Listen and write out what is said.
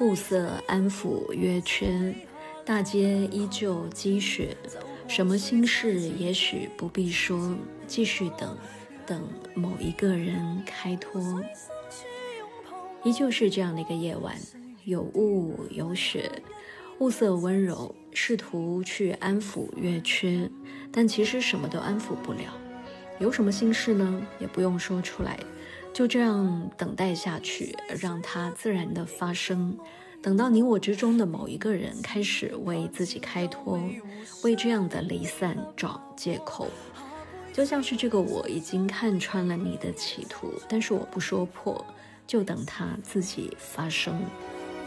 暮色安抚约缺，大街依旧积雪，什么心事也许不必说，继续等，等某一个人开脱。依旧是这样的一个夜晚，有雾有雪，雾色温柔，试图去安抚月缺，但其实什么都安抚不了。有什么心事呢？也不用说出来，就这样等待下去，让它自然的发生。等到你我之中的某一个人开始为自己开脱，为这样的离散找借口。就像是这个我已经看穿了你的企图，但是我不说破，就等它自己发生。